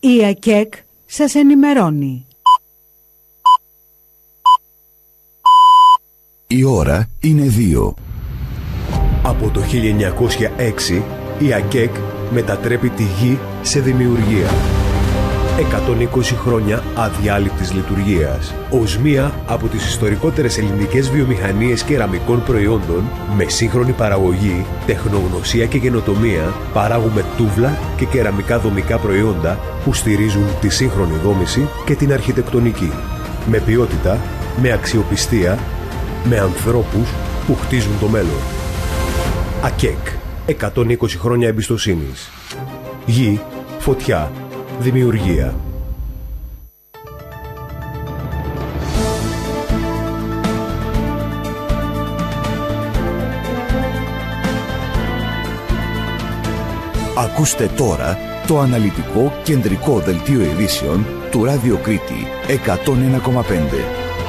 Η ΑΚΕΚ σας ενημερώνει. Η ώρα είναι 2. Από το 1906 η ΑΚΕΚ μετατρέπει τη γη σε δημιουργία. 120 χρόνια αδιάλειπτης λειτουργίας. Ως μία από τις ιστορικότερες ελληνικές βιομηχανίες κεραμικών προϊόντων, με σύγχρονη παραγωγή, τεχνογνωσία και καινοτομία, παράγουμε τούβλα και κεραμικά δομικά προϊόντα που στηρίζουν τη σύγχρονη δόμηση και την αρχιτεκτονική. Με ποιότητα, με αξιοπιστία, με ανθρώπους που χτίζουν το μέλλον. ΑΚΕΚ. 120 χρόνια εμπιστοσύνης. Γη, φωτιά, δημιουργία. Ακούστε τώρα το αναλυτικό κεντρικό δελτίο ειδήσεων του Ράδιο Κρήτη 101,5.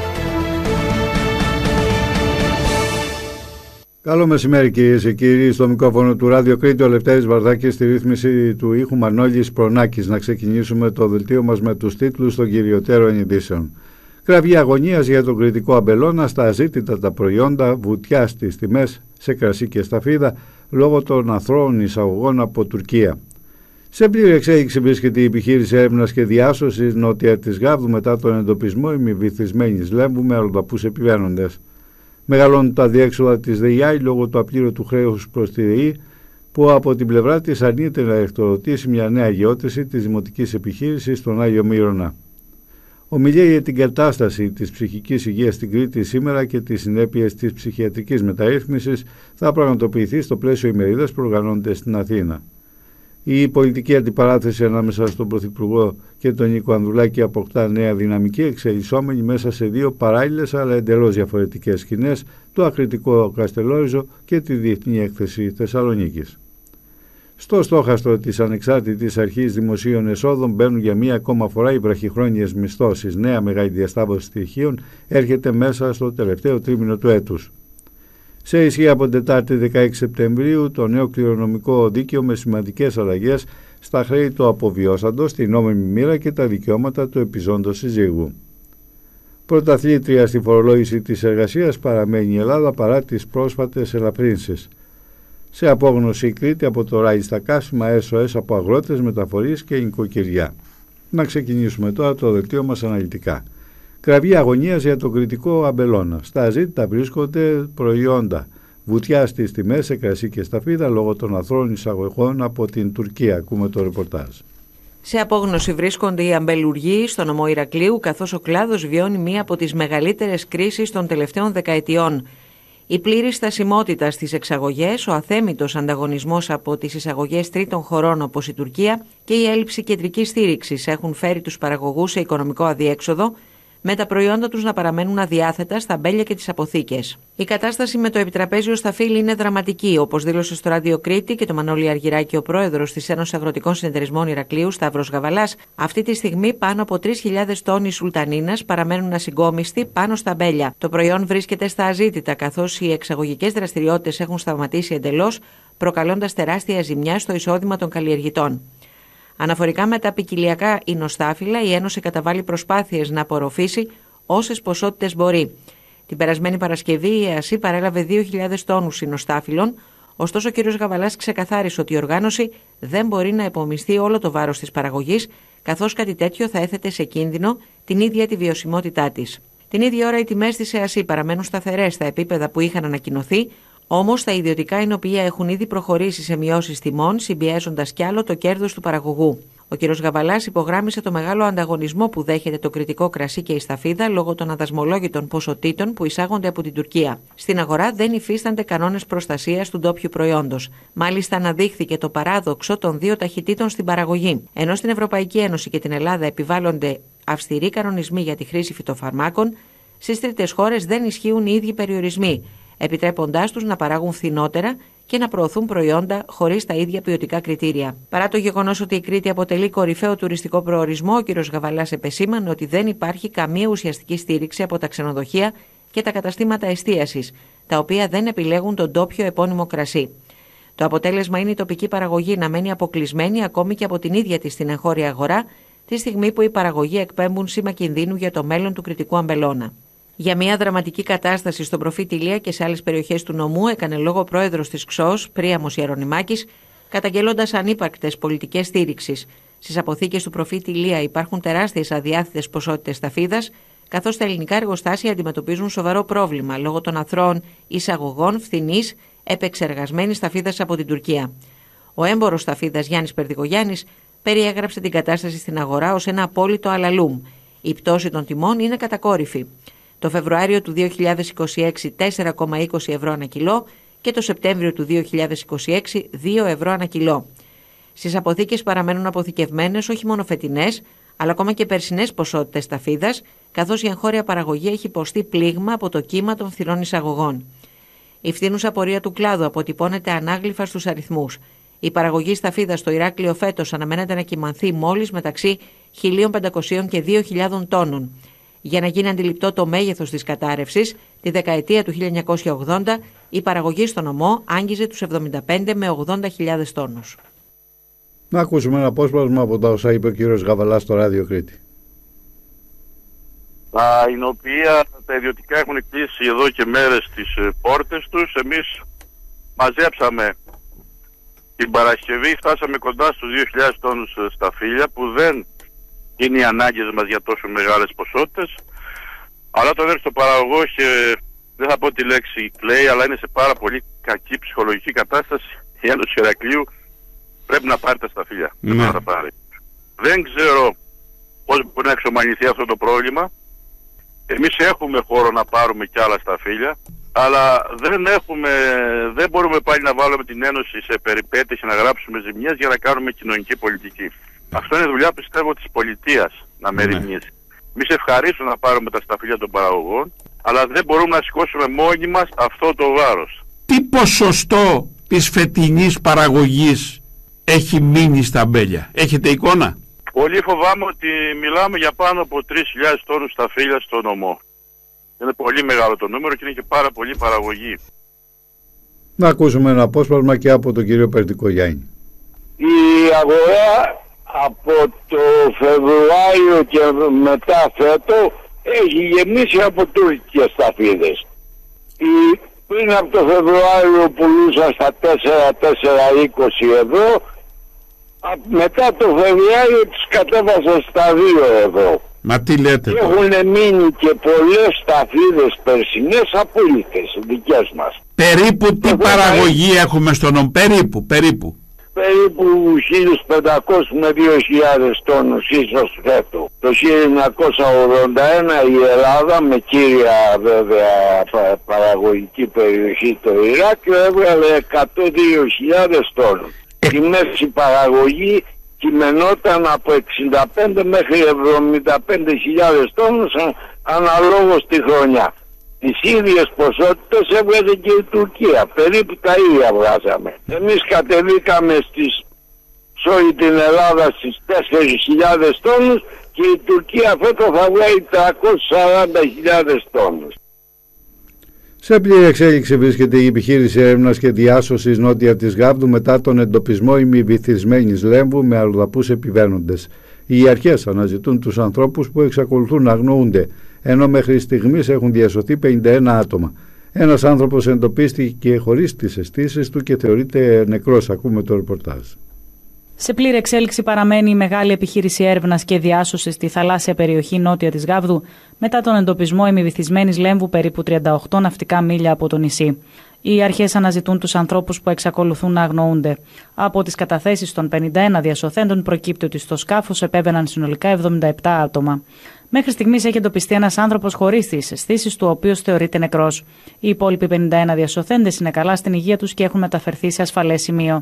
Καλό μεσημέρι κυρίες και κύριοι, στο μικρόφωνο του Ράδιο Κρήτη ο Λευτέρης Βαρδάκης, στη ρύθμιση του ήχου Μανώλης Προνάκης. Να ξεκινήσουμε το δελτίο μας με τους τίτλους των κυριωτέρων ειδήσεων. Κραυγή αγωνίας για τον κρητικό αμπελώνα, στα αζήτητα τα προϊόντα, βουτιά στις τιμές σε κρασί και σταφίδα λόγω των αθρώων εισαγωγών από Τουρκία. Σε πλήρη εξέλιξη βρίσκεται η επιχείρηση έρευνας και διάσωσης νότια της Γάβδου μετά τον εντοπισμό ημιβυθισμένης Λέμβου με αλλοδαπούς επιβαίνοντες. Μεγαλώνουν τα διέξοδα της ΔΕΙΑΗ λόγω του απλήρωτου χρέους προς τη ΔΕΗ, που από την πλευρά της αρνείται να εκτορωτήσει μια νέα γεώτρηση της δημοτικής επιχείρησης στον Άγιο Μύρωνα. Ομιλία για την κατάσταση της ψυχικής υγείας στην Κρήτη σήμερα και τις συνέπειες της ψυχιατρικής μεταρρύθμισης θα πραγματοποιηθεί στο πλαίσιο ημερίδας που οργανώνεται στην Αθήνα. Η πολιτική αντιπαράθεση ανάμεσα στον Πρωθυπουργό και τον Νίκο Ανδρουλάκη αποκτά νέα δυναμική, εξελισσόμενη μέσα σε δύο παράλληλες αλλά εντελώς διαφορετικές σκηνές, το ακριτικό Καστελόριζο και τη Διεθνή Έκθεση Θεσσαλονίκης. Στο στόχαστρο της Ανεξάρτητης Αρχής Δημοσίων Εσόδων μπαίνουν για μία ακόμα φορά οι βραχυχρόνιες μισθώσεις. Νέα μεγάλη διασταύρωση στοιχείων έρχεται μέσα στο τελευταίο τρίμηνο του έτους. Σε ισχύ από Τετάρτη 16 Σεπτεμβρίου το νέο κληρονομικό δίκαιο με σημαντικές αλλαγές στα χρέη του αποβιώσαντος, την νόμιμη μοίρα και τα δικαιώματα του επιζώντος συζύγου. Πρωταθλήτρια στη φορολόγηση της εργασίας παραμένει η Ελλάδα παρά τις πρόσφατες ελαφρύνσεις. Σε απόγνωση η Κρήτη από το ράλι στα καύσιμα, SOS από αγρότες, μεταφορείς και νοικοκυριά. Να ξεκινήσουμε τώρα το δελτίο μας αναλυτικά. Κραυγή αγωνίας για τον κρητικό αμπελώνα. Στα αζήτητα βρίσκονται προϊόντα. Βουτιά στις τιμές σε κρασί και σταφίδα λόγω των αθρώων εισαγωγών από την Τουρκία. Ακούμε το ρεπορτάζ. Σε απόγνωση βρίσκονται οι αμπελουργοί στο νομό Ηρακλείου, καθώς ο κλάδος βιώνει μία από τις μεγαλύτερες κρίσεις των τελευταίων δεκαετιών. Η πλήρη στασιμότητα στις εξαγωγές, ο αθέμητος ανταγωνισμός από τις εισαγωγές τρίτων χωρών όπως η Τουρκία και η έλλειψη κεντρικής στήριξης έχουν φέρει τους παραγωγούς σε οικονομικό αδιέξοδο, με τα προϊόντα τους να παραμένουν αδιάθετα στα μπέλια και τις αποθήκες. Η κατάσταση με το επιτραπέζιο σταφύλι είναι δραματική, όπως δήλωσε στο Ράδιο Κρήτη και το Μανώλη Αργυράκη ο πρόεδρος της Ένωσης Αγροτικών Συνεταιρισμών Ηρακλείου, Σταύρος Γαβαλάς. Αυτή τη στιγμή πάνω από 3.000 τόνοι σουλτανίνας παραμένουν ασυγκόμιστοι πάνω στα μπέλια. Το προϊόν βρίσκεται στα αζήτητα, καθώς οι εξαγωγικές δραστηριότητες έχουν σταματήσει εντελώς, προκαλώντας τεράστια ζημιά στο εισόδημα των καλλιεργητών. Αναφορικά με τα ποικιλιακά εινοστάφυλλα, η Ένωση καταβάλει προσπάθειες να απορροφήσει όσες ποσότητες μπορεί. Την περασμένη Παρασκευή η ΕΑΣΥ παρέλαβε 2.000 τόνους εινοστάφυλλων, ωστόσο ο κ. Γαβαλάς ξεκαθάρισε ότι η οργάνωση δεν μπορεί να επομιστεί όλο το βάρος της παραγωγής, καθώς κάτι τέτοιο θα έθετε σε κίνδυνο την ίδια τη βιωσιμότητά της. Την ίδια ώρα οι τιμές της ΕΑΣΥ παραμένουν σταθερές στα επίπεδα που είχαν ανακοινωθεί, όμως τα ιδιωτικά εινοποιεία έχουν ήδη προχωρήσει σε μειώσεις τιμών, συμπιέζοντας κι άλλο το κέρδος του παραγωγού. Ο κ. Γαβαλάς υπογράμμισε το μεγάλο ανταγωνισμό που δέχεται το κρητικό κρασί και η σταφίδα λόγω των αδασμολόγητων ποσοτήτων που εισάγονται από την Τουρκία. Στην αγορά δεν υφίστανται κανόνες προστασίας του ντόπιου προϊόντος. Μάλιστα, αναδείχθηκε το παράδοξο των δύο ταχυτήτων στην παραγωγή. Ενώ στην Ευρωπαϊκή Ένωση και την Ελλάδα επιβάλλονται αυστηροί κανονισμοί για τη χρήση φυτοφαρμάκων, στις τρίτες χώρες δεν ισχύουν οι ίδιοι περιορισμοί, επιτρέποντάς τους να παράγουν φθηνότερα και να προωθούν προϊόντα χωρίς τα ίδια ποιοτικά κριτήρια. Παρά το γεγονός ότι η Κρήτη αποτελεί κορυφαίο τουριστικό προορισμό, ο κ. Γαβαλάς επεσήμανε ότι δεν υπάρχει καμία ουσιαστική στήριξη από τα ξενοδοχεία και τα καταστήματα εστίασης, τα οποία δεν επιλέγουν τον ντόπιο επώνυμο κρασί. Το αποτέλεσμα είναι η τοπική παραγωγή να μένει αποκλεισμένη ακόμη και από την ίδια της την εγχώρια αγορά, τη στιγμή που οι παραγωγοί εκπέμπουν σήμα κινδύνου για το μέλλον του Κρητικού αμπελώνα. Για μια δραματική κατάσταση στον Προφήτη Ηλία και σε άλλες περιοχές του νομού έκανε λόγο ο πρόεδρος της ΞΟΣ, Πρίαμος Ιερονυμάκης, καταγγέλλοντας ανύπαρκτες πολιτικές στήριξης. Στις αποθήκες του Προφήτη Ηλία υπάρχουν τεράστιες αδιάθετες ποσότητες σταφίδας, καθώς τα ελληνικά εργοστάσια αντιμετωπίζουν σοβαρό πρόβλημα λόγω των αθρώων εισαγωγών φθηνής επεξεργασμένης σταφίδας από την Τουρκία. Ο έμπορος σταφίδας Γιάννης Περδικογιάννης περιέγραψε την κατάσταση στην αγορά ως ένα απόλυτο αλαλούμ. Η πτώση των τιμών είναι κατακόρυφη. Το Φεβρουάριο του 2026 4,20 ευρώ ανά κιλό και το Σεπτέμβριο του 2026 2 ευρώ ανά κιλό. Στις αποθήκες παραμένουν αποθηκευμένες όχι μόνο φετινές, αλλά ακόμα και περσινές ποσότητες σταφίδας, καθώς η εγχώρια παραγωγή έχει υποστεί πλήγμα από το κύμα των φθηνών εισαγωγών. Η φθήνουσα πορεία του κλάδου αποτυπώνεται ανάγλυφα στους αριθμούς. Η παραγωγή σταφίδας στο Ηράκλειο φέτος αναμένεται να κυμανθεί μόλις μεταξύ 1.500 και 2.000 τόνων. Για να γίνει αντιληπτό το μέγεθος της κατάρρευσης, τη δεκαετία του 1980 η παραγωγή στο νομό άγγιζε τους 75 με 80.000 τόνους. Να ακούσουμε ένα απόσπασμα από τα όσα είπε ο κύριος Γαβαλάς στο Ράδιο Κρήτη. Τα εινοποιεία, τα ιδιωτικά έχουν κλείσει εδώ και μέρες τις πόρτες τους. Εμείς μαζέψαμε την Παρασκευή, φτάσαμε κοντά στους 2.000 τόνους σταφύλια, που δεν είναι οι ανάγκες μας για τόσο μεγάλες ποσότητες. Αλλά το έδωσε το παραγωγό και δεν θα πω τη λέξη κλαίει, αλλά είναι σε πάρα πολύ κακή ψυχολογική κατάσταση. Η Ένωση Ηρακλείου πρέπει να πάρει τα σταφύλια. Δεν ξέρω πώς μπορεί να εξομαλυνθεί αυτό το πρόβλημα. Εμείς έχουμε χώρο να πάρουμε κι άλλα σταφύλια, αλλά δεν μπορούμε πάλι να βάλουμε την Ένωση σε περιπέτειες και να γράψουμε ζημιές για να κάνουμε κοινωνική πολιτική. Αυτό είναι δουλειά, πιστεύω, της πολιτείας να μεριμνήσει. Εμείς ευχαρίστω να πάρουμε τα σταφύλια των παραγωγών, αλλά δεν μπορούμε να σηκώσουμε μόνοι μας αυτό το βάρος. Τι ποσοστό της φετινής παραγωγής έχει μείνει στα αμπέλια? Έχετε εικόνα? Πολύ φοβάμαι ότι μιλάμε για πάνω από 3.000 τόνους σταφύλια στο νομό. Είναι πολύ μεγάλο το νούμερο και είναι και πάρα πολύ παραγωγή. Να ακούσουμε ένα απόσπασμα και από τον κύριο Περδικογιάννη. Η αγορά από το Φεβρουάριο και μετά φέτο έχει γεμίσει από τουρκικές σταφίδες. Πριν από το Φεβρουάριο πουλούσαν στα 4,20 ευρώ, μετά το Φεβρουάριο τους κατέβασαν στα 2 ευρώ. Μα τι λέτε? Και έχουν μείνει και πολλές σταφίδες περσινές απόλυτες, δικές μας. Περίπου τι παραγωγή έχουμε στον νομό? Περίπου 1.500 με 2.000 τόνους ίσως φέτο. Το 1981 η Ελλάδα, με κύρια βέβαια παραγωγική περιοχή το Ηράκλειο, έβγαλε 102.000 τόνους. Η μέση παραγωγή κειμενόταν από 65 μέχρι 75.000 τόνους αναλόγως τη χρονιά. Τις ίδιες ποσότητες έβγαζε και η Τουρκία, περίπου τα ίδια βγάζαμε. Εμείς κατεβήκαμε σε όλη την Ελλάδα στις 4.000 τόνους και η Τουρκία φέτο θα βγάλει 340.000 τόνους. Σε πλήρη εξέλιξη βρίσκεται η επιχείρηση έρευνας και διάσωσης νότια της Γάβδου μετά τον εντοπισμό ημιβυθισμένης λέμβου με αλλοδαπούς επιβαίνοντες. Οι αρχές αναζητούν τους ανθρώπους που εξακολουθούν να αγνοούνται, ενώ μέχρι στιγμής έχουν διασωθεί 51 άτομα. Ένας άνθρωπος εντοπίστηκε χωρίς τις αισθήσεις του και θεωρείται νεκρός. Ακούμε το ρεπορτάζ. Σε πλήρη εξέλιξη παραμένει η μεγάλη επιχείρηση έρευνας και διάσωσης στη θαλάσσια περιοχή νότια της Γάβδου μετά τον εντοπισμό ημιβυθισμένης λέμβου περίπου 38 ναυτικά μίλια από το νησί. Οι αρχές αναζητούν τους ανθρώπους που εξακολουθούν να αγνοούνται. Από τις καταθέσεις των 51 διασωθέντων προκύπτει ότι στο σκάφος επέβαιναν συνολικά 77 άτομα. Μέχρι στιγμής έχει εντοπιστεί ένας άνθρωπος χωρίς τις αισθήσεις του, ο οποίος θεωρείται νεκρός. Οι υπόλοιποι 51 διασωθέντες είναι καλά στην υγεία τους και έχουν μεταφερθεί σε ασφαλές σημείο.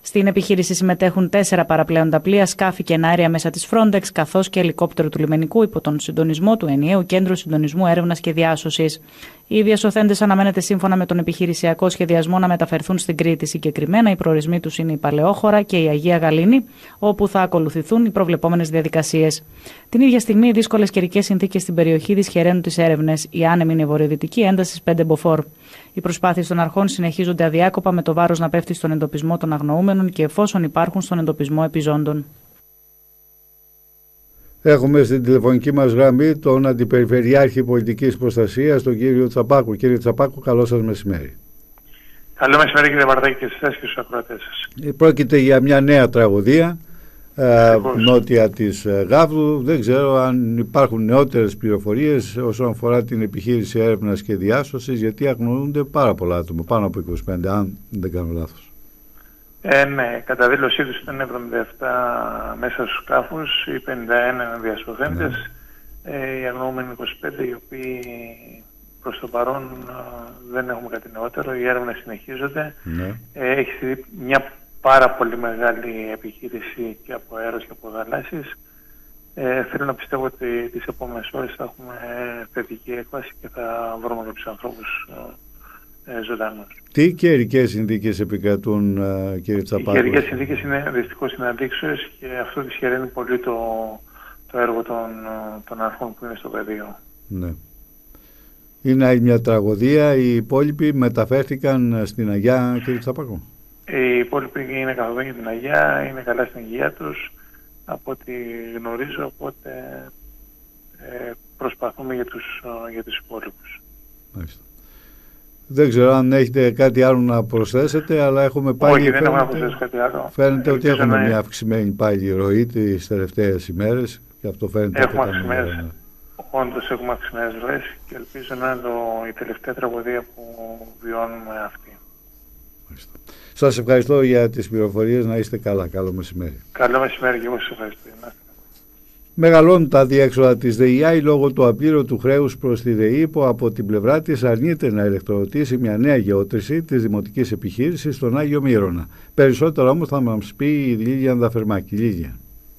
Στην επιχείρηση συμμετέχουν 4 παραπλέοντα πλοία, σκάφη και εναέρια μέσα της Frontex, καθώς και ελικόπτερο του λιμενικού υπό τον συντονισμό του ενιαίου Κέντρου Συντονισμού Έρευνας και Διάσωσης. Οι διασωθέντες αναμένεται σύμφωνα με τον επιχειρησιακό σχεδιασμό να μεταφερθούν στην Κρήτη. Συγκεκριμένα, οι προορισμοί τους είναι η Παλαιόχώρα και η Αγία Γαλήνη, όπου θα ακολουθηθούν οι προβλεπόμενες διαδικασίες. Την ίδια στιγμή, οι δύσκολες καιρικές συνθήκες στην περιοχή δυσχεραίνουν τις έρευνες. Η άνεμη είναι βορειοδυτική έντασης 5 μποφόρ. Οι προσπάθειες των αρχών συνεχίζονται αδιάκοπα, με το βάρος να πέφτει στον εντοπισμό των αγνοούμενων και εφόσον υπάρχουν στον εντοπισμό επιζώντων. Έχουμε στην τηλεφωνική μας γραμμή τον Αντιπεριφερειάρχη Πολιτικής Προστασίας, τον κύριο Τσαπάκου. Κύριε Τσαπάκου, καλό σας μεσημέρι. Καλό μεσημέρι, κύριε Βαρδάκη, και εσάς και στους ακροατές σας. Πρόκειται για μια νέα τραγωδία νότια της Γάβδου. Δεν ξέρω αν υπάρχουν νεότερες πληροφορίες όσον αφορά την επιχείρηση έρευνας και διάσωσης, γιατί αγνοούνται πάρα πολλά άτομα, πάνω από 25, αν δεν κάνω λάθος. Ναι, κατά δήλωσή τους ήταν 77 μέσα στους σκάφους, οι 51 διασωθέντες, οι αγνοούμενοι 25, οι οποίοι προς το παρόν δεν έχουμε κάτι νεότερο, οι έρευνες συνεχίζονται. Ναι. Έχει μια πάρα πολύ μεγάλη επιχείρηση και από αέρος και από θαλάσσης. Θέλω να πιστεύω ότι τις επόμενες ώρες θα έχουμε θετική έκβαση και θα βρούμε και τους ανθρώπους ζωντανούς. Τι καιρικές συνθήκες επικρατούν, κύριε Τσαπάκου? Οι καιρικές συνθήκες είναι δυστυχώς συναντήξεως και αυτό δυσχεραίνει πολύ το έργο των αρχών που είναι στο πεδίο. Ναι. Είναι μια τραγωδία. Οι υπόλοιποι μεταφέρθηκαν στην Αγιά, κύριε Τσαπάκου? Οι υπόλοιποι είναι καθοδόν για την Αγιά, είναι καλά στην υγεία τους, από ό,τι γνωρίζω, οπότε προσπαθούμε για τους υπόλοιπους. Μάλιστα. Δεν ξέρω αν έχετε κάτι άλλο να προσθέσετε, αλλά έχουμε πάλι... Όχι, δεν έχουμε να προσθέσω κάτι άλλο. Φαίνεται ότι έχουμε μια αυξημένη πάλι ροή τις τελευταίες ημέρες και αυτό φαίνεται... Όντως έχουμε αυξημένες ροές και ελπίζω να είναι η τελευταία τραγωδία που βιώνουμε αυτή. Μάλιστα. Σας ευχαριστώ για τις πληροφορίες, να είστε καλά. Καλό μεσημέρι. Καλό μεσημέρι και εγώ σας ευχαριστώ. Μεγαλώνουν τα διέξοδα της ΔΕΙΑΗ λόγω του απλήρωτου χρέους προς τη ΔΕΗ, που από την πλευρά της αρνείται να ηλεκτροδοτήσει μια νέα γεώτρηση της δημοτικής επιχείρησης στον Άγιο Μύρωνα. Περισσότερα όμως θα μας πει η Λίλια Ανδαφερμάκη. Λίλια.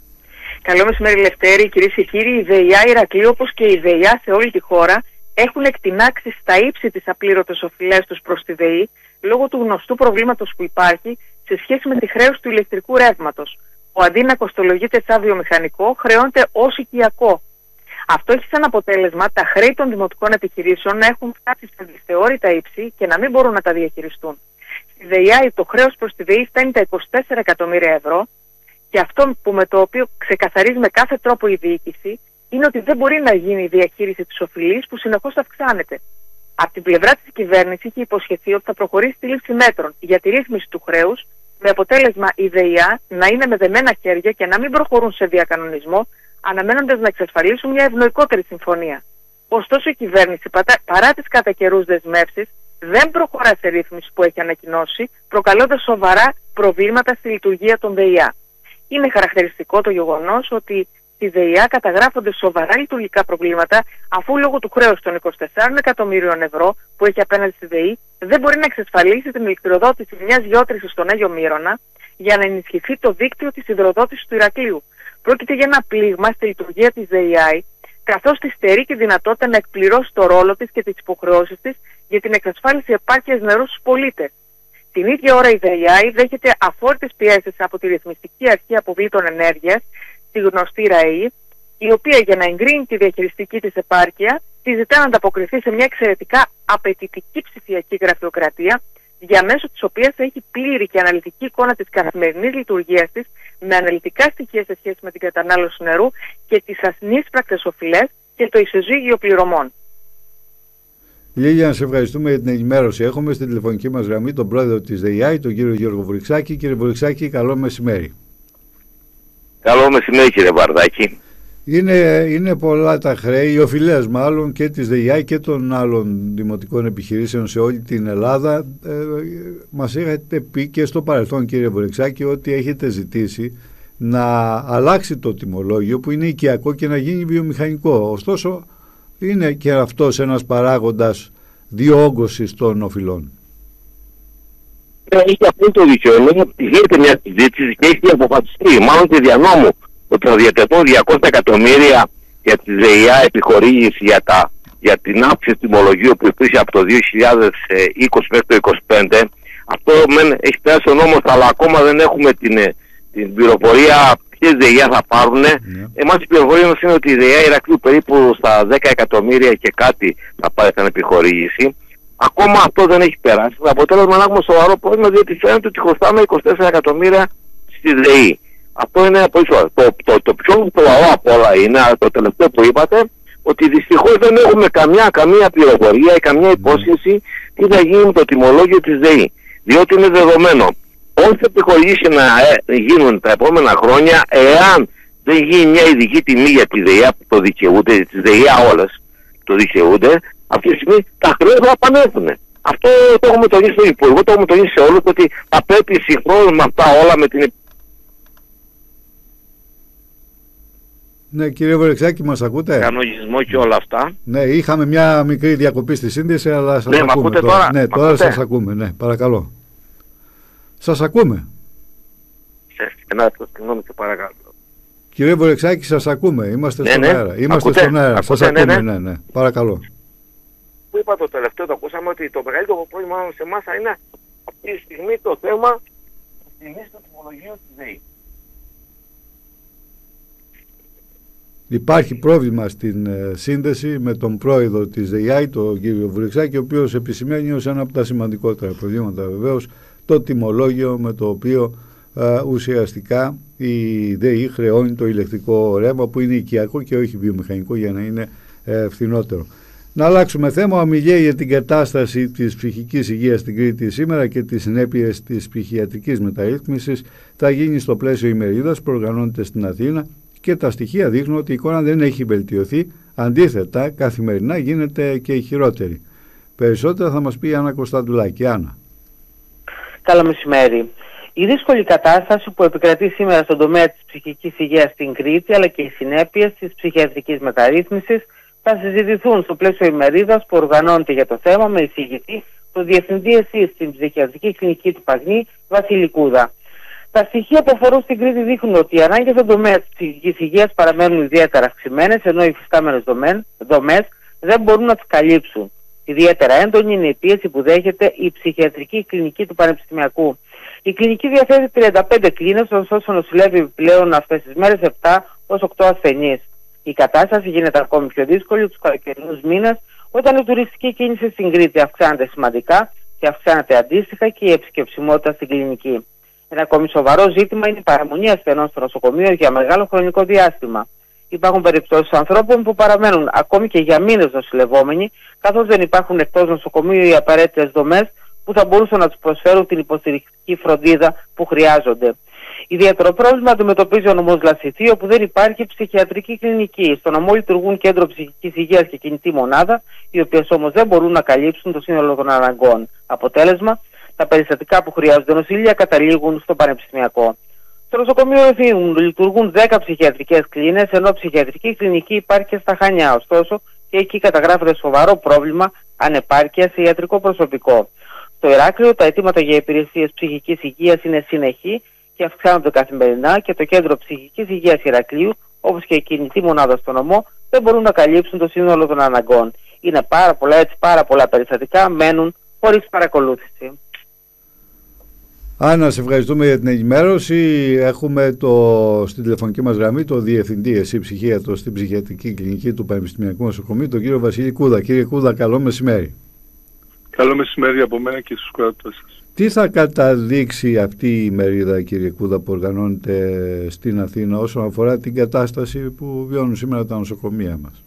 Καλό μεσημέρι, Λευτέρη. Κυρίες και κύριοι, η ΔΕΙΑ Ηρακλείου, όπως και η ΔΕΙΑ σε όλη τη χώρα, έχουν εκτινάξει στα ύψη τις απλήρωτες οφειλές τους προς τη ΔΕΗ λόγω του γνωστού προβλήματος που υπάρχει σε σχέση με τη χρέωση του ηλεκτρικού ρεύματος. Ο αντί να κοστολογείται σαν βιομηχανικό, χρεώνεται ως οικιακό. Αυτό έχει σαν αποτέλεσμα τα χρέη των δημοτικών επιχειρήσεων να έχουν φτάσει σε δυσθεώρητα ύψη και να μην μπορούν να τα διαχειριστούν. Στη ΔΕΙΑ το χρέος προς τη ΔΕΗ φτάνει τα 24 εκατομμύρια ευρώ και αυτό που με το οποίο ξεκαθαρίζει με κάθε τρόπο η διοίκηση είναι ότι δεν μπορεί να γίνει η διαχείριση της οφειλής που συνεχώς αυξάνεται. Από την πλευρά της κυβέρνησης είχε υποσχεθεί ότι θα προχωρήσει τη λήψη μέτρων για τη ρύθμιση του χρέους, με αποτέλεσμα η ΔΕΙΑ να είναι με δεμένα χέρια και να μην προχωρούν σε διακανονισμό, αναμένοντας να εξασφαλίσουν μια ευνοϊκότερη συμφωνία. Ωστόσο, η κυβέρνηση, παρά τις κατά καιρούς δεσμεύσεις, δεν προχωρά σε ρύθμιση που έχει ανακοινώσει, προκαλώντας σοβαρά προβλήματα στη λειτουργία των ΔΕΙΑ. Είναι χαρακτηριστικό το γεγονός ότι στη ΔΕΙΑ καταγράφονται σοβαρά λειτουργικά προβλήματα, αφού λόγω του χρέους των 24 εκατομμύριων ευρώ που έχει απέναντι στη ΔΕΗ δεν μπορεί να εξασφαλίσει την ηλεκτροδότηση μιας γεώτρησης στον Άγιο Μύρωνα για να ενισχυθεί το δίκτυο της υδροδότησης του Ηρακλείου. Πρόκειται για ένα πλήγμα στη λειτουργία της ΔΕΙΑ, καθώς τη στερεί τη δυνατότητα να εκπληρώσει το ρόλο της και τις υποχρεώσεις της για την εξασφάλιση επάρκειας νερού στους πολίτες. Την ίδια ώρα η ΔΕΙΑ δέχεται αφόρητες πιέσεις από τη Ρυθμιστική Αρχή Αποβλήτων Ενέργειας, τη γνωστή ΡΑΗ, η οποία για να εγκρίνει τη διαχειριστική της επάρκεια τη ζητά να ανταποκριθεί σε μια εξαιρετικά απαιτητική ψηφιακή γραφειοκρατία, διαμέσου της οποίας θα έχει πλήρη και αναλυτική εικόνα της καθημερινής λειτουργίας της, με αναλυτικά στοιχεία σε σχέση με την κατανάλωση νερού και τις ασυνείσπρακτες οφειλές και το ισοζύγιο πληρωμών. Λίλια, σε ευχαριστούμε για την ενημέρωση. Έχουμε στην τηλεφωνική μας γραμμή τον πρόεδρο της ΔΕΙΑΗ, τον κύριο Γιώργο Βουρυξάκη. Κύριε Βουρυξάκη, καλό μεσημέρι. Καλό μεσημέρι, κύριε Βαρδάκη. Είναι πολλά τα χρέη, οι οφειλές μάλλον και της ΔΕΙΑΗ και των άλλων δημοτικών επιχειρήσεων σε όλη την Ελλάδα. Μας είχατε πει και στο παρελθόν, κύριε Βουρυξάκη, ότι έχετε ζητήσει να αλλάξει το τιμολόγιο που είναι οικιακό και να γίνει βιομηχανικό. Ωστόσο, είναι και αυτός ένας παράγοντας διόγκωσης των οφειλών. Έχει απόλυτο δίκιο. Γίνεται μια συζήτηση και έχει αποφασιστεί, μάλλον και δια νόμου, ότι θα διατεθούν 200 εκατομμύρια για τη ΔΕΙΑ επιχορήγηση για την αύξηση του τιμολογίου που υπήρχε από το 2020 μέχρι το 2025. Αυτό έχει περάσει ο νόμος, αλλά ακόμα δεν έχουμε την πληροφορία ποιες ΔΕΙΑ θα πάρουν. Εμάς η πληροφορία μας είναι ότι η ΔΕΙΑ Ηρακλείου περίπου στα 10 εκατομμύρια και κάτι θα πάρει σαν επιχορήγηση. Ακόμα αυτό δεν έχει περάσει. Το αποτέλεσμα να έχουμε σοβαρό πρόβλημα, διότι φαίνεται ότι χρωστάμε 24 εκατομμύρια στη ΔΕΗ. Αυτό είναι πολύ σοβαρό. Το πιο σοβαρό από όλα είναι, το τελευταίο που είπατε, ότι δυστυχώς δεν έχουμε καμία πληροφορία ή καμία υπόσχεση τι θα γίνει με το τιμολόγιο της ΔΕΗ. Διότι είναι δεδομένο, όσες επιχορηγήσεις να γίνουν τα επόμενα χρόνια, εάν δεν γίνει μια ειδική τιμή για τη ΔΕΗ που το δικαιούνται, τις ΔΕΗ όλες το δικαιούνται, αυτή τη στιγμή τα χρέη θα επανέλθουν. Αυτό το έχουμε τονίσει στον Υπουργό, το έχουμε τονίσει σε όλους, ότι θα πρέπει συγχρόνως με αυτά όλα με την... Ναι, κύριε Βορεξάκη, μας ακούτε? Κανονισμό και όλα αυτά. Ναι, είχαμε μια μικρή διακοπή στη σύνδεση, αλλά σας ακούμε ακούτε τώρα. Ναι, τώρα σας ακούμε, ναι, παρακαλώ. Σας ακούμε. Συγγνώμη και παρακαλώ. Κύριε Βορεξάκη, σας ακούμε, είμαστε στον αέρα. Είμαστε στον αέρα, σας ακούμε, ναι, παρακαλώ. Που είπα το τελευταίο, το ακούσαμε, ότι το μεγαλύτερο πρόβλημα σε εμάς είναι αυτή τη στιγμή το θέμα της τιμής του τιμολογίου της ΔΕΗ. Υπάρχει πρόβλημα στην σύνδεση με τον πρόεδρο της ΔΕΙΑΗ, τον κύριο Βουρεξάκη, ο οποίος επισημαίνει ως ένα από τα σημαντικότερα προβλήματα βεβαίως το τιμολόγιο με το οποίο ουσιαστικά η ΔΕΗ χρεώνει το ηλεκτρικό ρεύμα, που είναι οικιακό και όχι βιομηχανικό, για να είναι φθηνότερο. Να αλλάξουμε θέμα. Ομιλία για την κατάσταση της ψυχικής υγείας στην Κρήτη σήμερα και τις συνέπειες της ψυχιατρικής μεταρρύθμισης θα γίνει στο πλαίσιο ημερίδας που οργανώνεται στην Αθήνα, και τα στοιχεία δείχνουν ότι η εικόνα δεν έχει βελτιωθεί. Αντίθετα, καθημερινά γίνεται και χειρότερη. Περισσότερα θα μας πει η Άννα Κωνσταντουλάκη. Άννα. Καλό μεσημέρι. Η δύσκολη κατάσταση που επικρατεί σήμερα στον τομέα της ψυχικής υγείας στην Κρήτη, αλλά και οι συνέπειες της ψυχιατρικής μεταρρύθμισης, θα συζητηθούν στο πλαίσιο ημερίδας που οργανώνεται για το θέμα με εισηγητή τον Διευθυντή ΕΣΥ στην Ψυχιατρική Κλινική του Παγνή, Βασίλη Κούδα. Τα στοιχεία που αφορούν στην Κρήτη δείχνουν ότι οι ανάγκες στον τομέα της ψυχικής υγείας παραμένουν ιδιαίτερα αυξημένες, ενώ οι υφιστάμενες δομές δεν μπορούν να τις καλύψουν. Ιδιαίτερα έντονη είναι η πίεση που δέχεται η Ψυχιατρική Κλινική του Πανεπιστημιακού. Η κλινική διαθέτει 35 κλίνες, ωστόσο νοσηλεύει επιπλέον αυτές τις μέρες 7 ως 8 ασθενείς. Η κατάσταση γίνεται ακόμη πιο δύσκολη τους καλοκαιρινούς μήνες, όταν η τουριστική κίνηση στην Κρήτη αυξάνεται σημαντικά και αυξάνεται αντίστοιχα και η επισκεψιμότητα στην κλινική. Ένα ακόμη σοβαρό ζήτημα είναι η παραμονή ασθενών στο νοσοκομείο για μεγάλο χρονικό διάστημα. Υπάρχουν περιπτώσεις ανθρώπων που παραμένουν ακόμη και για μήνες νοσηλευόμενοι, καθώς δεν υπάρχουν εκτός νοσοκομείου οι απαραίτητες δομές που θα μπορούσαν να τους προσφέρουν την υποστηρικτική φροντίδα που χρειάζονται. Ιδιαίτερο πρόβλημα αντιμετωπίζει ο νομός Λασιθή, όπου δεν υπάρχει ψυχιατρική κλινική. Στο νομό λειτουργούν κέντρο ψυχικής υγείας και κινητή μονάδα, οι οποίες όμως δεν μπορούν να καλύψουν το σύνολο των αναγκών. Αποτέλεσμα, τα περιστατικά που χρειάζονται νοσηλεία καταλήγουν στο πανεπιστημιακό. Στο νοσοκομείο Ευθύμου λειτουργούν 10 ψυχιατρικές κλίνες, ενώ ψυχιατρική κλινική υπάρχει και στα Χανιά. Ωστόσο, και εκεί καταγράφεται σοβαρό πρόβλημα ανεπάρκειας σε ιατρικό προσωπικό. Στο Ηράκλειο, τα αιτήματα για υπηρεσίες ψυχικής υγείας είναι συνεχή και αυξάνονται καθημερινά, και το κέντρο ψυχικής υγείας Ηρακλείου, όπως και η κινητή μονάδα στο νομό, δεν μπορούν να καλύψουν το σύνολο των αναγκών. Είναι πάρα πολλά περιστατικά μένουν χωρίς παρακολούθηση. Άννα, σε ευχαριστούμε για την ενημέρωση. Έχουμε στην τηλεφωνική μας γραμμή το Διευθυντή ΕΣΥ Ψυχίατρο στην Ψυχιατρική Κλινική του Πανεπιστημιακού Νοσοκομείου, τον κύριο Βασίλη Κούδα. Κύριε Κούδα, καλό μεσημέρι. Καλό μεσημέρι από μένα και στους κρατές σας. Τι θα καταδείξει αυτή η ημερίδα, κύριε Κούδα, που οργανώνεται στην Αθήνα όσον αφορά την κατάσταση που βιώνουν σήμερα τα νοσοκομεία μας?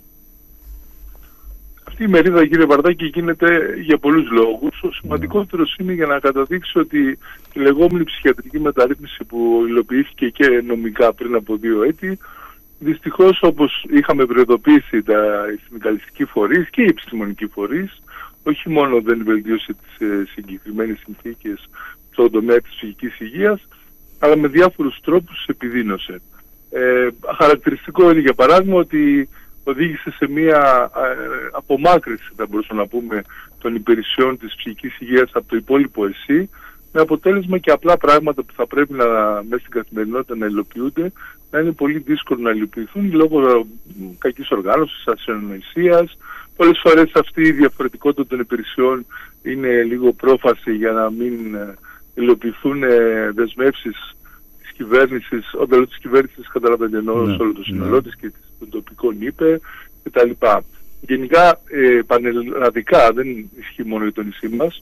Αυτή η ημερίδα, κύριε Βαρδάκη, γίνεται για πολλούς λόγους. Ο σημαντικότερος είναι για να καταδείξει ότι η λεγόμενη ψυχιατρική μεταρρύθμιση που υλοποιήθηκε και νομικά πριν από 2 έτη, δυστυχώς, όπως είχαμε προειδοποιήσει οι συνδικαλιστικοί φορείς και οι επιστημονικοί φορείς, όχι μόνο δεν βελτίωσε τις συγκεκριμένες συνθήκες στον τομέα της ψυχικής υγείας, αλλά με διάφορους τρόπους επιδίνωσε. Χαρακτηριστικό είναι, για παράδειγμα, ότι οδήγησε σε μια απομάκρυνση, θα μπορούσαμε να πούμε, των υπηρεσιών της ψυχικής υγείας από το υπόλοιπο ΕΣΥ, με αποτέλεσμα και απλά πράγματα που θα πρέπει μέσα στην καθημερινότητα να υλοποιούνται να είναι πολύ δύσκολο να υλοποιηθούν λόγω κακής οργάνωσης, ασυνοησίας. Πολλές φορές αυτή η διαφορετικότητα των υπηρεσιών είναι λίγο πρόφαση για να μην υλοποιηθούν δεσμεύσεις της κυβέρνησης, όταν λέω της κυβέρνησης καταλαβαίνετε εννοώ όλο το σύνολό της και των τοπικών ΥΠΕ κτλ. Γενικά πανελλαδικά δεν ισχύει μόνο για το νησί μας.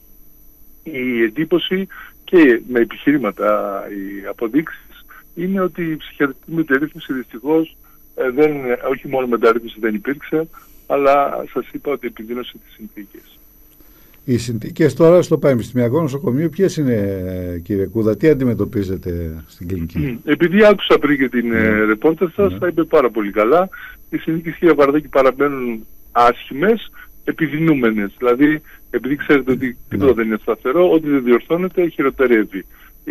Η εντύπωση και με επιχειρήματα οι αποδείξεις είναι ότι η ψυχιατρική μεταρρύθμιση δυστυχώς όχι μόνο μεταρρύθμιση δεν υπήρξε, αλλά σας είπα ότι επιδίνωσε τις συνθήκες. Οι συνθήκες τώρα στο Πανεπιστημιακό Νοσοκομείο ποιες είναι, κύριε Κούδα, τι αντιμετωπίζετε στην κλινική? Επειδή άκουσα πριν και την ρεπόρτερ σας, θα είπε πάρα πολύ καλά. Οι συνθήκες, κύριε Βαρδάκη, παραμένουν άσχημες, επιδεινούμενες. Δηλαδή, επειδή ξέρετε ότι τίποτα δεν είναι σταθερό, ό,τι δεν διορθώνεται χειροτερεύει.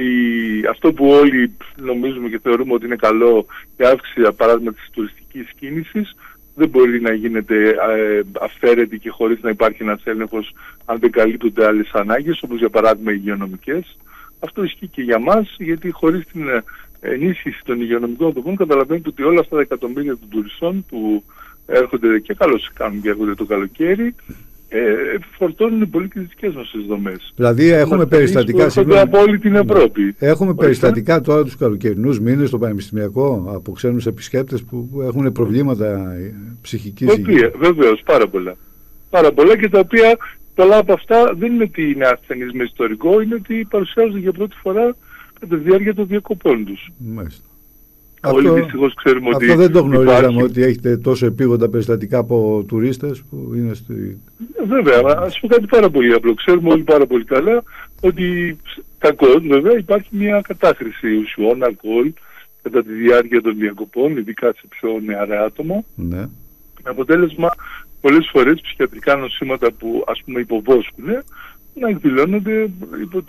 Αυτό που όλοι νομίζουμε και θεωρούμε ότι είναι καλό, η αύξηση για παράδειγμα της τουριστικής κίνησης, δεν μπορεί να γίνεται αυθαίρετη και χωρίς να υπάρχει ένας έλεγχος αν δεν καλύπτονται άλλες ανάγκες, όπως για παράδειγμα οι υγειονομικές. Αυτό ισχύει και για μας, γιατί χωρίς την ενίσχυση των υγειονομικών τοπών καταλαβαίνετε ότι όλα αυτά τα εκατομμύρια των τουριστών που έρχονται και καλώς κάνουν και έρχονται το καλοκαίρι, φορτώνουν πολύ και τις δικές μας τις δομές. Δηλαδή έχουμε περιστατικά από όλη την Ευρώπη. Έχουμε περιστατικά τώρα τους καλοκαιρινούς μήνες στο Πανεπιστημιακό από ξένους επισκέπτες που έχουν προβλήματα ψυχικής υγείας. Βεβαίως, πάρα πολλά. Πάρα πολλά, και τα οποία πολλά από αυτά δεν είναι ότι είναι ασθενείς με ιστορικό, είναι ότι παρουσιάζονται για πρώτη φορά κατά τη διάρκεια των διακοπών τους. Μάλιστα. Όλοι δυστυχώς ξέρουμε ότι αυτό δεν το γνωρίζαμε, ότι έχετε τόσο επίγοντα περιστατικά από τουρίστες που είναι στη... Βέβαια, ας πω κάτι πάρα πολύ απλό. Ξέρουμε όλοι πάρα πολύ καλά ότι κακώς βέβαια υπάρχει μια κατάχρηση ουσιών, αλκοόλ κατά τη διάρκεια των διακοπών, ειδικά σε πιο νεαρά άτομα. Ναι. Με αποτέλεσμα πολλές φορές ψυχιατρικά νοσήματα που ας πούμε υποβόσκουν να εκδηλώνονται υπό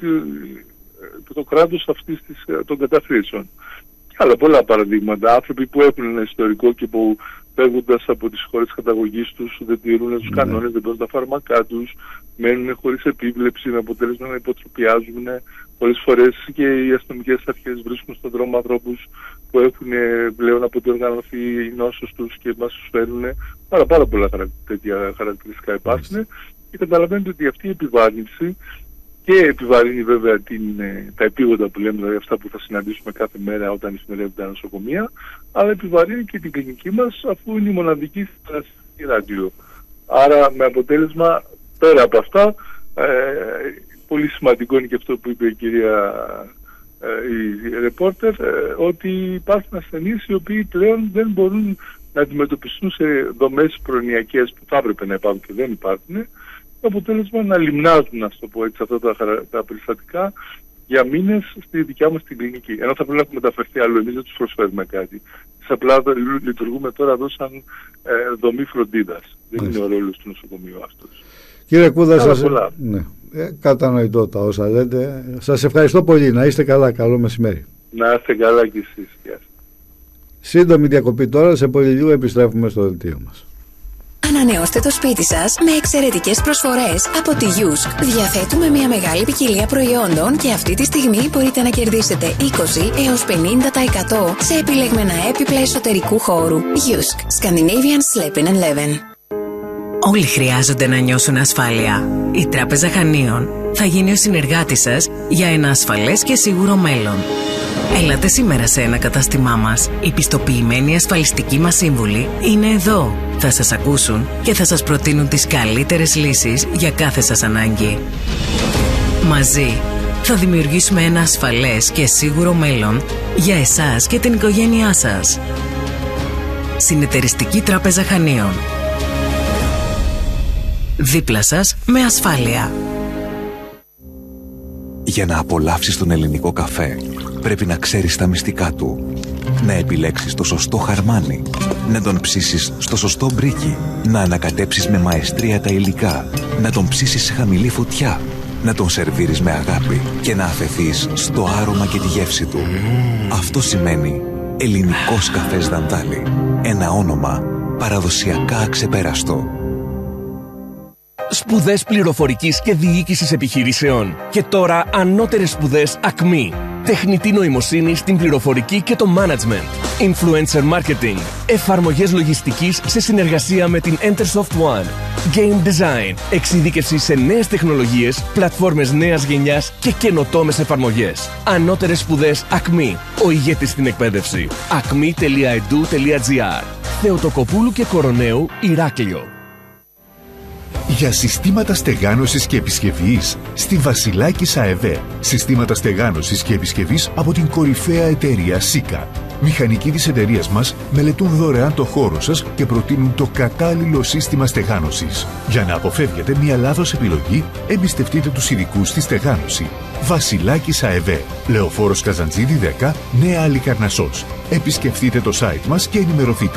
το κράτος αυτής των καταχρήσεων. Αλλά πολλά παραδείγματα. Άνθρωποι που έχουν ένα ιστορικό και που φεύγοντας από τις χώρες καταγωγής τους δεν τηρούν τους κανόνες, δεν παίρνουν τα φάρμακά τους, μένουν χωρίς επίβλεψη, με αποτέλεσμα να υποτροπιάζουν. Πολλές φορές και οι αστυνομικές αρχές βρίσκουν στον δρόμο ανθρώπους που έχουν πλέον αποδιοργανωθεί η νόσος τους και μας τους φέρνουν. Πάρα πολλά τέτοια χαρακτηριστικά υπάρχουν. Και καταλαβαίνετε ότι αυτή η επιβάρυνση και επιβαρύνει βέβαια τα επίγοντα που λέμε, δηλαδή αυτά που θα συναντήσουμε κάθε μέρα όταν εισμερεύονται τα νοσοκομεία, αλλά επιβαρύνει και την κλινική μας, αφού είναι η μοναδική στην Ηράκλειο. Άρα με αποτέλεσμα, πέρα από αυτά, πολύ σημαντικό είναι και αυτό που είπε η κυρία η ρεπόρτερ, ότι υπάρχουν ασθενείς οι οποίοι πλέον δεν μπορούν να αντιμετωπιστούν σε δομές προνοιακές που θα έπρεπε να υπάρχουν και δεν υπάρχουν, το αποτέλεσμα να λιμνάζουν, να το πω έτσι, αυτά τα περιστατικά για μήνες στη δικιά μας την κλινική. Ενώ θα πρέπει να έχουμε μεταφερθεί αλλού, εμείς δεν τους προσφέρουμε κάτι. Απλά λειτουργούμε τώρα εδώ σαν δομή φροντίδας. Δεν είναι ο ρόλος του νοσοκομείου αυτός. Κύριε Κούδα, κατανοητό τα όσα λέτε. Σας ευχαριστώ πολύ. Να είστε καλά. Καλό μεσημέρι. Να είστε καλά κι εσείς. Σύντομη διακοπή τώρα. Σε πολύ λίγο επιστρέφουμε στο δελτίο μας. Ανανεώστε το σπίτι σας με εξαιρετικές προσφορές από τη Yusk. Διαθέτουμε μια μεγάλη ποικιλία προϊόντων και αυτή τη στιγμή μπορείτε να κερδίσετε 20 έως 50% σε επιλεγμένα έπιπλα εσωτερικού χώρου. Yusk. Scandinavian Sleeping and Leven. Όλοι χρειάζονται να νιώσουν ασφάλεια. Η Τράπεζα Χανίων θα γίνει ο συνεργάτης σας για ένα ασφαλές και σίγουρο μέλλον. Έλατε σήμερα σε ένα κατάστημά μας. Οι πιστοποιημένοι ασφαλιστικοί μας σύμβουλοι είναι εδώ. Θα σας ακούσουν και θα σας προτείνουν τις καλύτερες λύσεις για κάθε σας ανάγκη. Μαζί θα δημιουργήσουμε ένα ασφαλές και σίγουρο μέλλον για εσάς και την οικογένειά σας. Συνεταιριστική Τράπεζα Χανίων. Δίπλα σας με ασφάλεια. Για να απολαύσεις τον ελληνικό καφέ, πρέπει να ξέρεις τα μυστικά του. Να επιλέξεις το σωστό χαρμάνι, να τον ψήσεις στο σωστό μπρίκι, να ανακατέψεις με μαεστρία τα υλικά, να τον ψήσεις σε χαμηλή φωτιά, να τον σερβίρεις με αγάπη και να αφεθείς στο άρωμα και τη γεύση του. Αυτό σημαίνει ελληνικός καφές Δαντάλη. Ένα όνομα παραδοσιακά αξεπέραστο. Σπουδές πληροφορικής και διοίκησης επιχειρήσεων. Και τώρα ανώτερες σπουδές ΑΚΜΗ. Τεχνητή νοημοσύνη στην πληροφορική και το management. Influencer marketing. Εφαρμογές λογιστικής σε συνεργασία με την Entersoft One. Game design. Εξειδίκευση σε νέες τεχνολογίες, πλατφόρμες νέας γενιάς και καινοτόμες εφαρμογές. Ανώτερες σπουδές ΑΚΜΗ. Ο ηγέτης στην εκπαίδευση. acmi.edu.gr. Θεοτοκοπούλου και Κοροναίου, Ηράκλειο. Για συστήματα στεγάνωσης και επισκευής στη Βασιλάκης ΑΕΒ. Συστήματα στεγάνωσης και επισκευής από την κορυφαία εταιρεία ΣΥΚΑ. Μηχανικοί της εταιρείας μας μελετούν δωρεάν το χώρο σας και προτείνουν το κατάλληλο σύστημα στεγάνωσης. Για να αποφεύγετε μια λάθος επιλογή, εμπιστευτείτε τους ειδικούς στη στεγάνωση. Βασιλάκης ΑΕΒ. Λεωφόρος Καζαντζίδη 10, Νέα Αλικαρνασσός. Επισκεφτείτε το site μας και ενημερωθείτε.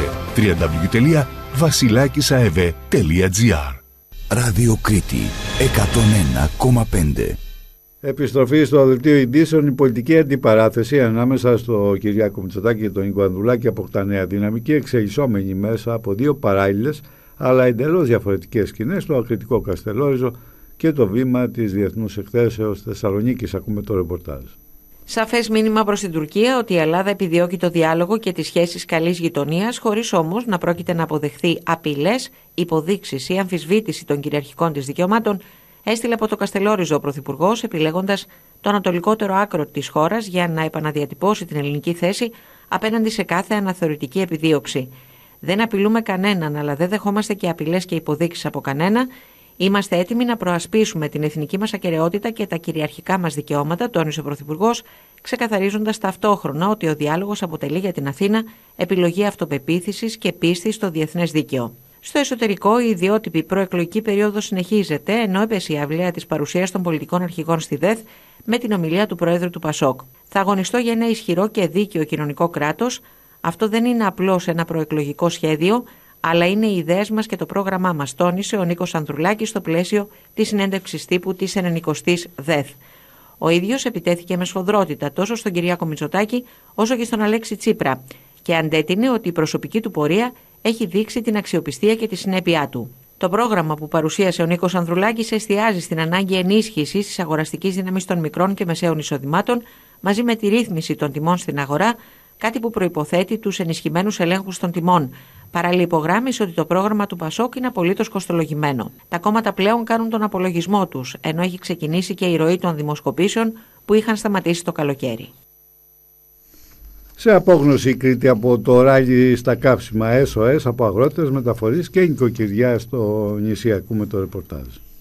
www.vasilakisaev.gr. Ράδιο Κρήτη 101,5. Επιστροφή στο δελτίο ειδήσεων. Η πολιτική αντιπαράθεση ανάμεσα στο Κυριάκο Μητσοτάκη και τον Νίκο Ανδρουλάκη αποκτά νέα δυναμική, εξελισσόμενη μέσα από δύο παράλληλες αλλά εντελώς διαφορετικές σκηνές, το ακριτικό Καστελόριζο και το βήμα της Διεθνούς Εκθέσεως Θεσσαλονίκης. Ακούμε το ρεπορτάζ. Σαφές μήνυμα προς την Τουρκία ότι η Ελλάδα επιδιώκει το διάλογο και τις σχέσεις καλής γειτονίας, χωρίς όμως να πρόκειται να αποδεχθεί απειλές, υποδείξεις ή αμφισβήτηση των κυριαρχικών της δικαιωμάτων, έστειλε από το Καστελόριζο ο Πρωθυπουργός, επιλέγοντας το ανατολικότερο άκρο της χώρας για να επαναδιατυπώσει την ελληνική θέση απέναντι σε κάθε αναθεωρητική επιδίωξη. Δεν απειλούμε κανέναν, αλλά δεν δεχόμαστε και απειλές και υποδείξεις από κανένα. Είμαστε έτοιμοι να προασπίσουμε την εθνική μας ακεραιότητα και τα κυριαρχικά μας δικαιώματα, τόνισε ο Πρωθυπουργός, ξεκαθαρίζοντας ταυτόχρονα ότι ο διάλογος αποτελεί για την Αθήνα επιλογή αυτοπεποίθησης και πίστη στο διεθνές δίκαιο. Στο εσωτερικό, η ιδιότυπη προεκλογική περίοδος συνεχίζεται, ενώ έπεσε η αυλαία της παρουσίας των πολιτικών αρχηγών στη ΔΕΘ με την ομιλία του Προέδρου του ΠΑΣΟΚ. Θα αγωνιστώ για ένα ισχυρό και δίκαιο κοινωνικό κράτος. Αυτό δεν είναι απλώς ένα προεκλογικό σχέδιο, αλλά είναι οι ιδέες μας και το πρόγραμμά μας, τόνισε ο Νίκος Ανδρουλάκης στο πλαίσιο της συνέντευξης τύπου της 90ης ΔΕΘ. Ο ίδιος επιτέθηκε με σφοδρότητα τόσο στον Κυριάκο Μητσοτάκη όσο και στον Αλέξη Τσίπρα και αντέτεινε ότι η προσωπική του πορεία έχει δείξει την αξιοπιστία και τη συνέπειά του. Το πρόγραμμα που παρουσίασε ο Νίκος Ανδρουλάκης εστιάζει στην ανάγκη ενίσχυσης της αγοραστικής δύναμης των μικρών και μεσαίων εισοδημάτων μαζί με τη ρύθμιση των τιμών στην αγορά, κάτι που προϋποθέτει τους ενισχυμένους ελέγχους των τιμών. Παράλληλα, υπογράμμισε ότι το πρόγραμμα του ΠΑΣΟΚ είναι απολύτως κοστολογημένο. Τα κόμματα πλέον κάνουν τον απολογισμό τους, ενώ έχει ξεκινήσει και η ροή των δημοσκοπήσεων που είχαν σταματήσει το καλοκαίρι. Σε απόγνωση η Κρήτη από το ράλι στα καύσιμα, SOS από αγρότες, μεταφορείς και νοικοκυριά στο νησί. Ακούμε το ρεπορτάζ.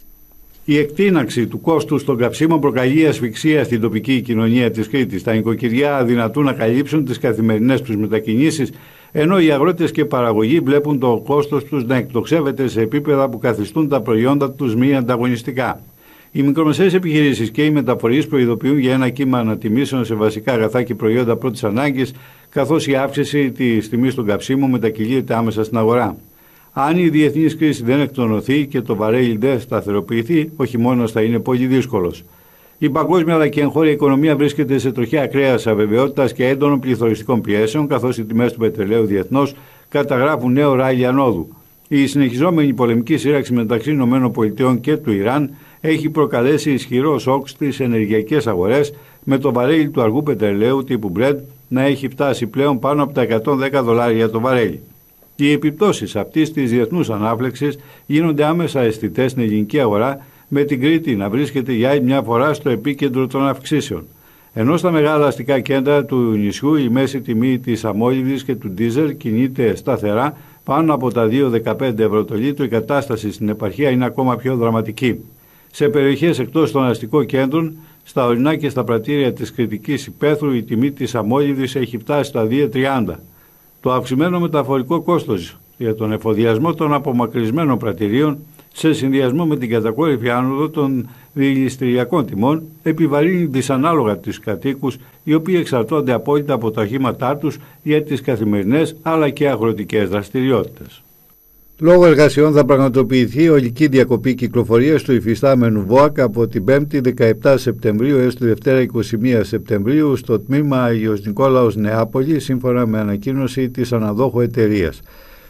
Η εκτείναξη του κόστους των καυσίμων προκαλεί ασφυξία στην τοπική κοινωνία της Κρήτης. Τα νοικοκυριά αδυνατούν να καλύψουν τις καθημερινές τους μετακινήσεις, ενώ οι αγρότες και οι παραγωγοί βλέπουν το κόστος τους να εκτοξεύεται σε επίπεδα που καθιστούν τα προϊόντα τους μη ανταγωνιστικά. Οι μικρομεσαίες επιχειρήσεις και οι μεταφορείς προειδοποιούν για ένα κύμα ανατιμήσεων σε βασικά αγαθά και προϊόντα πρώτης ανάγκης, καθώς η αύξηση της τιμής των καυσίμων μετακυλείται άμεσα στην αγορά. Αν η διεθνής κρίση δεν εκτονωθεί και το βαρέλι δεν σταθεροποιηθεί, ο χειμώνας θα είναι πολύ δύσκολος. Η παγκόσμια αλλά και εγχώρια οικονομία βρίσκεται σε τροχιά ακραίας αβεβαιότητας και έντονων πληθωριστικών πιέσεων, καθώς οι τιμές του πετρελαίου διεθνώς καταγράφουν νέο ράλι ανόδου. Η συνεχιζόμενη πολεμική σύραξη μεταξύ ΗΠΑ και του Ιράν έχει προκαλέσει ισχυρό σοκ στις ενεργειακές αγορές, με το βαρέλι του αργού πετρελαίου τύπου Brent να έχει φτάσει πλέον πάνω από τα $110 το βαρέλι. Οι επιπτώσεις αυτής της διεθνούς ανάφλεξης γίνονται άμεσα αισθητές στην ελληνική αγορά, με την Κρήτη να βρίσκεται για άλλη μια φορά στο επίκεντρο των αυξήσεων. Ενώ στα μεγάλα αστικά κέντρα του νησιού η μέση τιμή της αμόλυβδης και του ντίζελ κινείται σταθερά πάνω από τα 2,15 ευρώ το λίτρο, η κατάσταση στην επαρχία είναι ακόμα πιο δραματική. Σε περιοχές εκτός των αστικών κέντρων, στα ορεινά και στα πρατήρια της Κρητικής Υπαίθρου, η τιμή της αμόλυβδης έχει φτάσει στα 2,30. Το αυξημένο μεταφορικό κόστος για τον εφοδιασμό των απομακρυσμένων πρατηρίων, σε συνδυασμό με την κατακόρυφη άνοδο των δηληστηριακών τιμών, επιβαρύνει δυσανάλογα τους κατοίκους, οι οποίοι εξαρτώνται απόλυτα από τα οχήματά τους για τις καθημερινές αλλά και αγροτικές δραστηριότητες. Λόγω εργασιών θα πραγματοποιηθεί ολική διακοπή κυκλοφορίας του υφιστάμενου ΒΟΑΚ από την 5η 17 Σεπτεμβρίου έως τη Δευτέρα 21 Σεπτεμβρίου στο τμήμα Αγιος Νικόλαος Νεάπολη, σύμφωνα με ανακοίνωση της αναδόχου εταιρείας.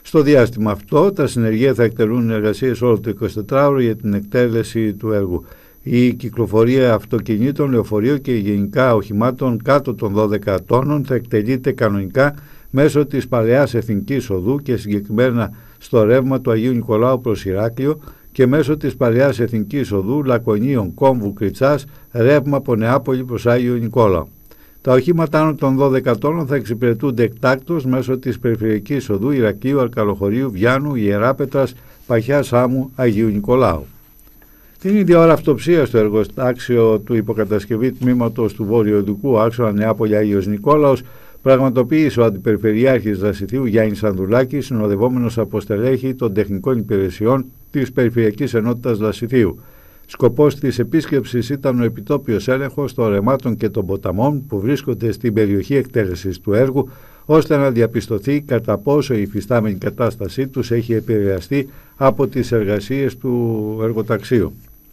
Στο διάστημα αυτό, τα συνεργεία θα εκτελούν εργασίες όλο το 24ωρο για την εκτέλεση του έργου. Η κυκλοφορία αυτοκινήτων, λεωφορείων και γενικά οχημάτων κάτω των 12 τόνων θα εκτελείται κανονικά μέσω της Παλαιάς Εθνικής Οδού και συγκεκριμένα στο ρεύμα του Αγίου Νικολάου προς Ηράκλειο και μέσω της Παλαιάς Εθνικής Οδού Λακωνίων Κόμβου Κριτσάς ρεύμα από Νεάπολη προς Άγιο Νικόλαο. Τα οχήματα άνω των 12 τόνων θα εξυπηρετούνται εκτάκτως μέσω της Περιφερειακής Οδού Ηρακλείου, Αρκαλοχωρίου, Βιάνου, Ιεράπετρας, Παχιάς Άμμου, Αγίου Νικολάου. Την ίδια ώρα αυτοψία στο εργοστάξιο του υποκατασκευή τμήματος του Βορειοδικού άξονα Νεάπολη-Άγιος Νικόλαος πραγματοποίησε ο Αντιπεριφερειάρχης Δρασιθίου Γιάννης Ανδρουλάκης, συνοδευόμενος από στελέχη των τεχνικών υπηρεσιών της Περιφερειακής Ενότητας Δρασιθίου. Σκοπός της επίσκεψης ήταν ο επιτόπιος έλεγχος των ρεμάτων και των ποταμών που βρίσκονται στην περιοχή εκτέλεσης του έργου, ώστε να διαπιστωθεί κατά πόσο η υφιστάμενη κατάστασή τους έχει επηρεαστεί από τις εργασίες του εργοταξίου.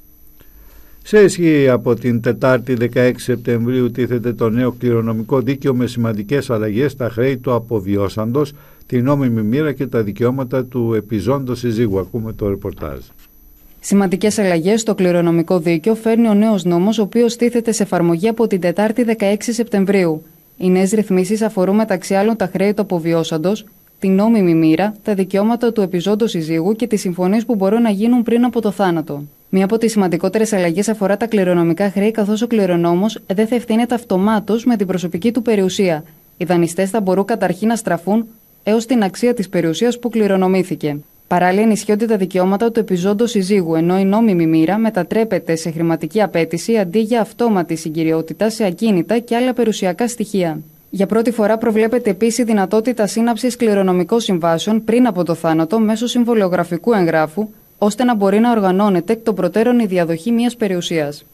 Σε ισχύ από την Τετάρτη 16 Σεπτεμβρίου τίθεται το νέο κληρονομικό δίκαιο με σημαντικές αλλαγές στα χρέη του αποβιώσαντος, την νόμιμη μοίρα και τα δικαιώματα του επιζώντος συζύγου. Ακούμε το ρεπορτάζ. Σημαντικές αλλαγές στο κληρονομικό δίκαιο φέρνει ο νέος νόμος, ο οποίος τίθεται σε εφαρμογή από την Τετάρτη 16 Σεπτεμβρίου. Οι νέες ρυθμίσεις αφορούν μεταξύ άλλων τα χρέη του αποβιώσαντος, την νόμιμη μοίρα, τα δικαιώματα του επιζώντος συζύγου και τις συμφωνίες που μπορούν να γίνουν πριν από το θάνατο. Μία από τις σημαντικότερες αλλαγές αφορά τα κληρονομικά χρέη, καθώς ο κληρονόμος δεν θα ευθύνεται αυτομάτως με την προσωπική του περιουσία. Οι δανειστές θα μπορούν καταρχήν να στραφούν έως την αξία της περιουσίας που κληρονομήθηκε. Παράλληλα, ενισχύονται τα δικαιώματα του επιζώντος συζύγου, ενώ η νόμιμη μοίρα μετατρέπεται σε χρηματική απέτηση αντί για αυτόματη συγκυριότητα σε ακίνητα και άλλα περιουσιακά στοιχεία. Για πρώτη φορά προβλέπεται επίσης η δυνατότητα σύναψης κληρονομικών συμβάσεων πριν από το θάνατο μέσω συμβολιογραφικού εγγράφου, ώστε να μπορεί να οργανώνεται εκ των προτέρων η διαδοχή μιας περιουσίας.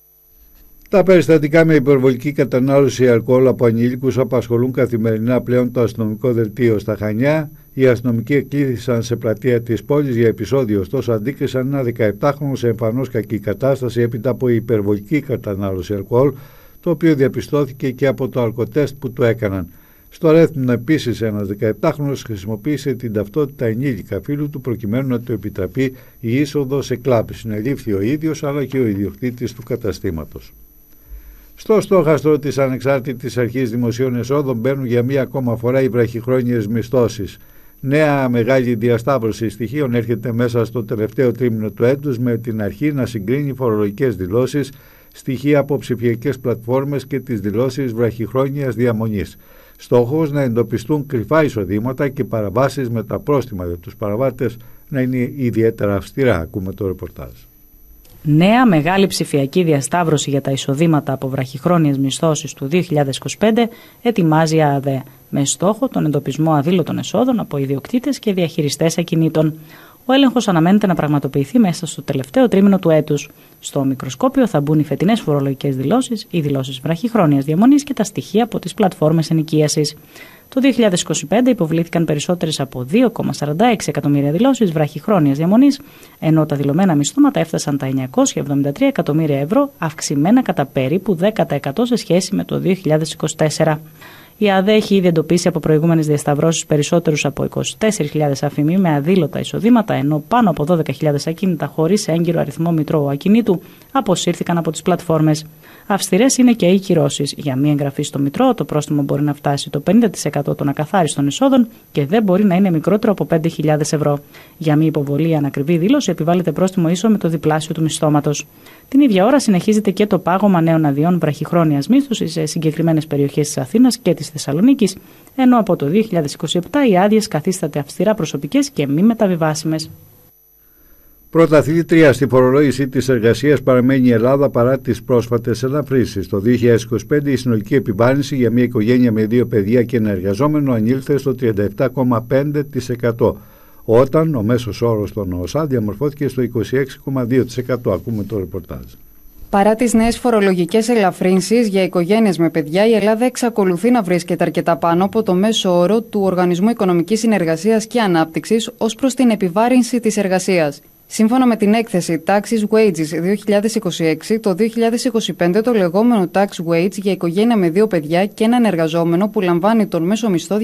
Τα περιστατικά με υπερβολική κατανάλωση αλκοόλ από ανήλικους απασχολούν καθημερινά πλέον το αστυνομικό δελτίο στα Χανιά. Οι αστυνομικοί εκλήθησαν σε πλατεία της πόλης για επεισόδιο, ωστόσο αντίκρισαν ένα 17χρονο σε εμφανώς κακή κατάσταση έπειτα από υπερβολική κατανάλωση αλκοόλ, το οποίο διαπιστώθηκε και από το αλκοτέστ που του έκαναν. Στο Ρέθμινο επίσης ένας 17χρονος χρησιμοποίησε την ταυτότητα ενήλικα φίλου του προκειμένου να του επιτραπεί η είσοδο σε κλαμπ. Συνελήφθη ο ίδιος αλλά και ο ιδιοκτήτης του καταστήματος. Στο στόχαστρο της Ανεξάρτητης Αρχής Δημοσίων Εσόδων μπαίνουν για μία ακόμα φορά οι βραχυχρόνιες μισθώσεις. Νέα μεγάλη διασταύρωση στοιχείων έρχεται μέσα στο τελευταίο τρίμηνο του έτους, με την αρχή να συγκρίνει φορολογικές δηλώσεις, στοιχεία από ψηφιακές πλατφόρμες και τις δηλώσεις βραχυχρόνιας διαμονής. Στόχος να εντοπιστούν κρυφά εισοδήματα και παραβάσεις με τα πρόστιμα για τους παραβάτες να είναι ιδιαίτερα αυστηρά. Ακούμε το ρεπορτάζ. Νέα μεγάλη ψηφιακή διασταύρωση για τα εισοδήματα από βραχυχρόνιες μισθώσεις του 2025 ετοιμάζει η ΑΔΕ, με στόχο τον εντοπισμό αδήλωτων εσόδων από ιδιοκτήτες και διαχειριστές ακινήτων. Ο έλεγχος αναμένεται να πραγματοποιηθεί μέσα στο τελευταίο τρίμηνο του έτους. Στο μικροσκόπιο θα μπουν οι φετινές φορολογικές δηλώσεις, οι δηλώσεις βραχυχρόνιας διαμονής και τα στοιχεία από τις πλατφόρμες ενοικίασης. Το 2025 υποβλήθηκαν περισσότερες από 2,46 εκατομμύρια δηλώσεις βραχυχρόνιας διαμονής, ενώ τα δηλωμένα μισθώματα έφτασαν τα 973 εκατομμύρια ευρώ, αυξημένα κατά περίπου 10% σε σχέση με το 2024. Η ΑΔΕ έχει ήδη εντοπίσει από προηγούμενες διασταυρώσεις περισσότερους από 24.000 αφημοί με αδήλωτα εισοδήματα, ενώ πάνω από 12.000 ακίνητα χωρίς έγκυρο αριθμό μητρώου ακινήτου αποσύρθηκαν από τις πλατφόρμες. Αυστηρές είναι και οι κυρώσεις. Για μη εγγραφή στο μητρό, το πρόστιμο μπορεί να φτάσει το 50% των ακαθάριστων εισόδων και δεν μπορεί να είναι μικρότερο από 5.000 ευρώ. Για μη υποβολή ή ανακριβή δήλωση, επιβάλλεται πρόστιμο ίσο με το διπλάσιο του μισθώματος. Την ίδια ώρα συνεχίζεται και το πάγωμα νέων αδειών βραχυχρόνιας μίσθωσης σε συγκεκριμένες περιοχές της Αθήνας και της Θεσσαλονίκης, ενώ από το 2027 οι άδειες καθίσταται αυστηρά προσωπικές και μη μεταβιβάσιμες. Πρωταθλήτρια στη φορολόγηση της εργασίας παραμένει η Ελλάδα παρά τις πρόσφατες ελαφρύσεις. Το 2025 η συνολική επιβάρυνση για μια οικογένεια με 2 παιδιά και ένα εργαζόμενο ανήλθε στο 37,5%, όταν ο μέσος όρος των ΟΣΑ διαμορφώθηκε στο 26,2%. Ακούμε το ρεπορτάζ. Παρά τις νέες φορολογικές ελαφρύνσεις για οικογένειες με παιδιά, η Ελλάδα εξακολουθεί να βρίσκεται αρκετά πάνω από το μέσο όρο του Οργανισμού Οικονομικής Συνεργασίας και Ανάπτυξης ως προς την επιβάρυνση της εργασίας. Σύμφωνα με την έκθεση Taxes Wages 2026, το 2025 το λεγόμενο Tax Wage για οικογένεια με 2 παιδιά και έναν εργαζόμενο που λαμβάνει τον μέσο μισθό